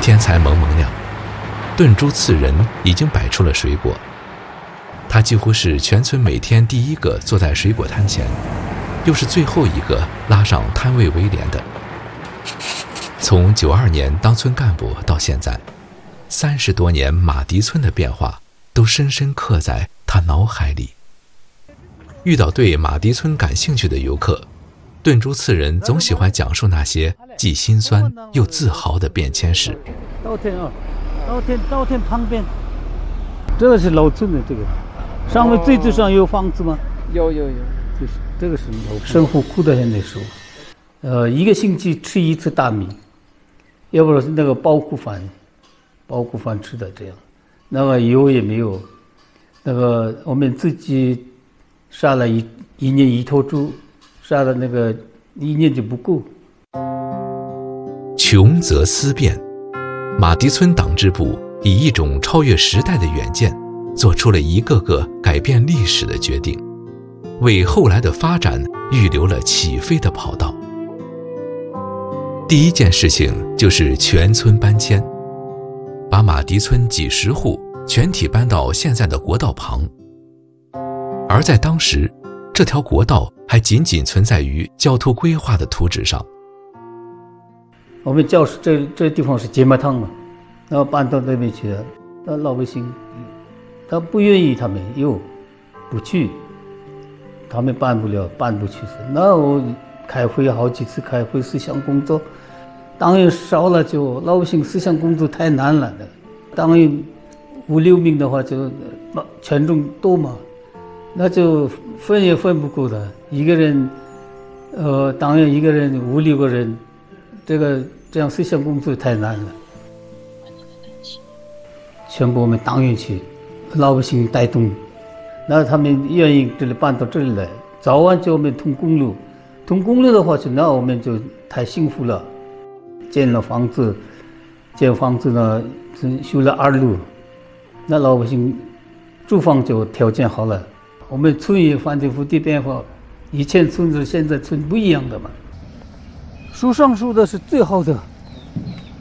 天才蒙蒙亮，炖猪刺人已经摆出了水果。他几乎是全村每天第一个坐在水果摊前，又是最后一个拉上摊位围帘的。从92年当村干部到现在，30多年马蹄村的变化都深深刻在他脑海里。遇到对马蹄村感兴趣的游客，炖猪刺人总喜欢讲述那些既心酸又自豪的变迁史。 稻田旁边，这个是老村的，这个上面最上有房子吗？ 有， 就是这个是生活苦的很那时候，一个星期吃一次大米，要不是那个包谷饭吃的这样，那个油也没有，那个我们自己杀了一年1头猪，杀了那个1年就不够。 穷则思变，马蹄村党支部以一种超越时代的远见，做出了一个个改变历史的决定，为后来的发展预留了起飞的跑道。第一件事情就是全村搬迁，把马蹄村几十户全体搬到现在的国道旁。而在当时，这条国道还仅仅存在于交通规划的图纸上。 我们教室这地方是节麦堂嘛，然后搬到那边去了，那老百姓他不愿意，他们又不去，他们搬不去。那我开会好几次，开会思想工作，党员少了就老百姓思想工作太难了的，党员5、6名的话就权重多嘛，那就分也分不够的，一个人党员一个人5、6个人，这样思想工作太难了。全部我们党员去，老百姓带动，那他们愿意这里搬到这里来，早晚就我们通公路的话，那我们就太幸福了。建房子呢，修了2路，那老百姓住房就条件好了。我们村也反正福地变化，以前村子现在村不一样的嘛。树上树的是最好的。